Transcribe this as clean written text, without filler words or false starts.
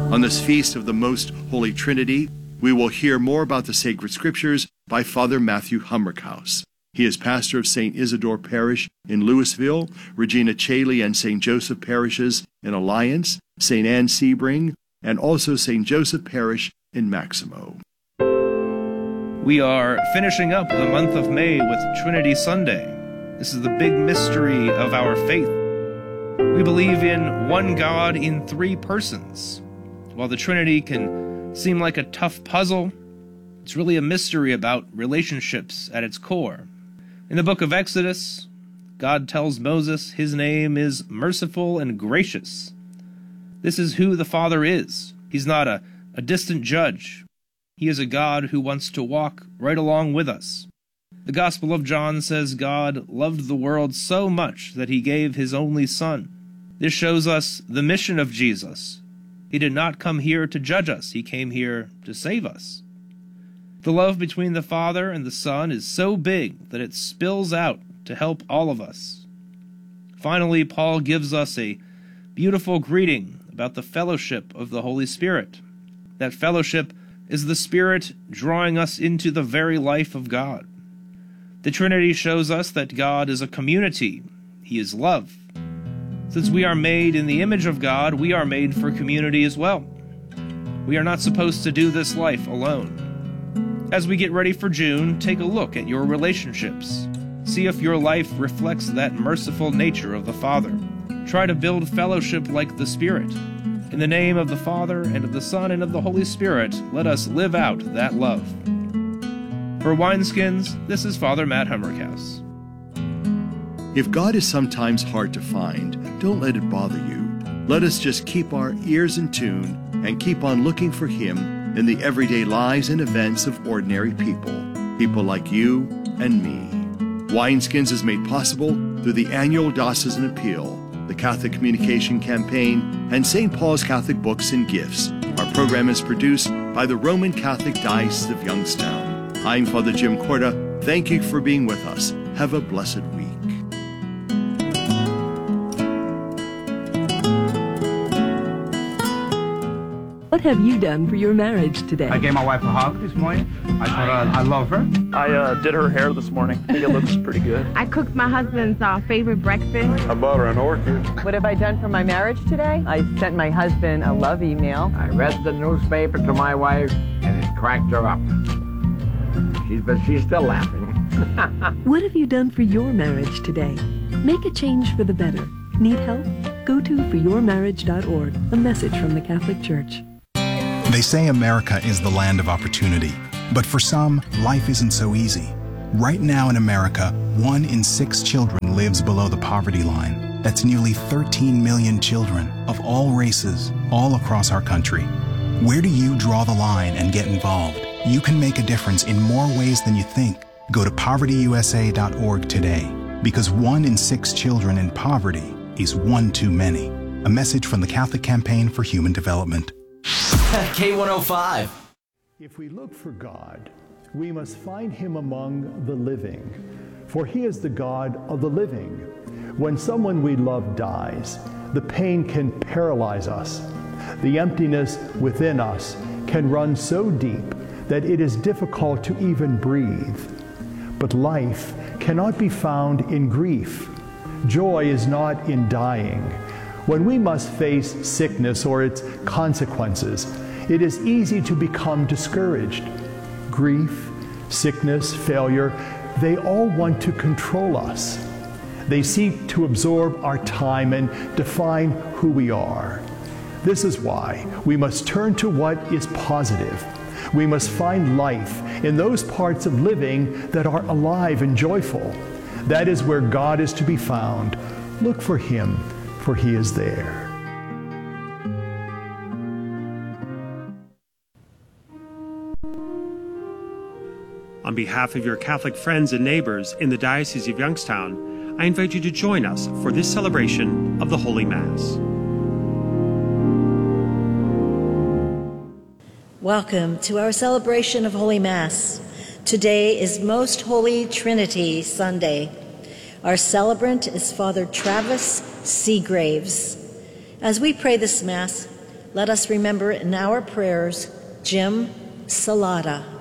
On this feast of the Most Holy Trinity, we will hear more about the sacred scriptures by Father Matthew Humrickhouse. He is pastor of St. Isidore Parish in Louisville, Regina Caeli and St. Joseph Parishes in Alliance, St. Anne Sebring, and also St. Joseph Parish in Maximo. We are finishing up the month of May with Trinity Sunday. This is the big mystery of our faith. We believe in one God in three persons. While the Trinity can seem like a tough puzzle, it's really a mystery about relationships at its core. In the book of Exodus, God tells Moses his name is merciful and gracious. This is who the Father is. He's not a distant judge. He is a God who wants to walk right along with us. The Gospel of John says God loved the world so much that he gave his only Son. This shows us the mission of Jesus. He did not come here to judge us. He came here to save us. The love between the Father and the Son is so big that it spills out to help all of us. Finally, Paul gives us a beautiful greeting about the fellowship of the Holy Spirit. That fellowship is the Spirit drawing us into the very life of God. The Trinity shows us that God is a community. He is love. Since we are made in the image of God, we are made for community as well. We are not supposed to do this life alone. As we get ready for June, take a look at your relationships. See if your life reflects that merciful nature of the Father. Try to build fellowship like the Spirit. In the name of the Father, and of the Son, and of the Holy Spirit, let us live out that love. For Wineskins, this is Father Matt Humrickhouse. If God is sometimes hard to find, don't let it bother you. Let us just keep our ears in tune and keep on looking for Him in the everyday lives and events of ordinary people, people like you and me. Wineskins is made possible through the annual Diocesan Appeal, the Catholic Communication Campaign, and St. Paul's Catholic Books and Gifts. Our program is produced by the Roman Catholic Diocese of Youngstown. I'm Father Jim Corda. Thank you for being with us. Have a blessed week. What have you done for your marriage today? I gave my wife a hug this morning. I told her I love her. I did her hair this morning. I think it looks pretty good. I cooked my husband's favorite breakfast. I bought her an orchid. What have I done for my marriage today? I sent my husband a love email. I read the newspaper to my wife, and it cracked her up. But she's still laughing. What have you done for your marriage today? Make a change for the better. Need help? Go to foryourmarriage.org, a message from the Catholic Church. They say America is the land of opportunity, but for some, life isn't so easy. Right now in America, 1 in 6 children lives below the poverty line. That's nearly 13 million children of all races, all across our country. Where do you draw the line and get involved? You can make a difference in more ways than you think. Go to povertyusa.org today, because 1 in 6 children in poverty is one too many. A message from the Catholic Campaign for Human Development. K105. If we look for God, we must find Him among the living, for He is the God of the living. When someone we love dies, the pain can paralyze us. The emptiness within us can run so deep that it is difficult to even breathe. But life cannot be found in grief. Joy is not in dying. When we must face sickness or its consequences, it is easy to become discouraged. Grief, sickness, failure, they all want to control us. They seek to absorb our time and define who we are. This is why we must turn to what is positive. We must find life in those parts of living that are alive and joyful. That is where God is to be found. Look for Him, for He is there. On behalf of your Catholic friends and neighbors in the Diocese of Youngstown, I invite you to join us for this celebration of the Holy Mass. Welcome to our celebration of Holy Mass. Today is Most Holy Trinity Sunday. Our celebrant is Father Travis Seagraves. As we pray this Mass, let us remember in our prayers Jim Salata.